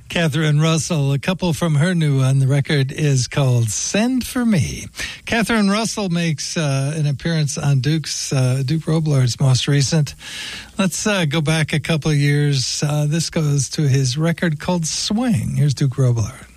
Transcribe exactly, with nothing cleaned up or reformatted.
Catherine Russell, a couple from her new one. The record is called Send For Me. Catherine Russell makes uh, an appearance on Duke's, uh, Duke Roblard's most recent. Let's uh, go back a couple of years. Uh, this goes to his record called Swing. Here's Duke Roblard.